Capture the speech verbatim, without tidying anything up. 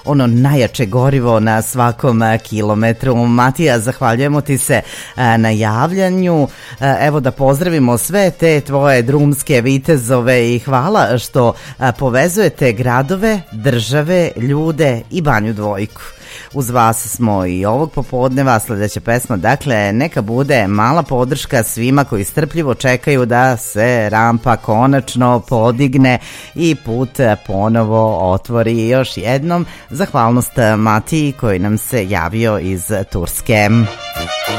ono najjače gorivo na svakom kilometru. Matija, zahvaljujemo ti se na javljanju. Evo da pozdravimo sve te tvoje drumske vitezove i hvala što povezujete gradove, države, ljude i Banju Dvojku. Uz vas smo i ovog popodneva. Sljedeća pesma, dakle, neka bude mala podrška svima koji strpljivo čekaju da se rampa konačno podigne i put ponovo otvori. Još jednom zahvalnost Matiji koji nam se javio iz Turske.